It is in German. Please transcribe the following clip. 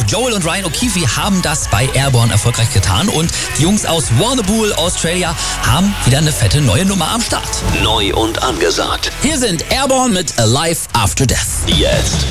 Joel und Ryan O'Keefe haben das bei Airborne erfolgreich getan und die Jungs aus Warrnambool, Australia, haben wieder eine fette neue Nummer am Start. Neu und angesagt. Hier sind Airborne mit Alive After Death. Jetzt.